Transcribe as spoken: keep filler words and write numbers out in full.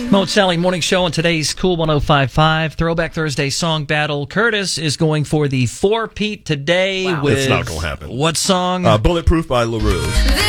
Mo and Sally Morning Show on today's Cool one oh five point five Throwback Thursday Song Battle. Curtis is going for the four-peat today Wow. with... It's not going to happen. What song? Uh, Bulletproof by LaRue.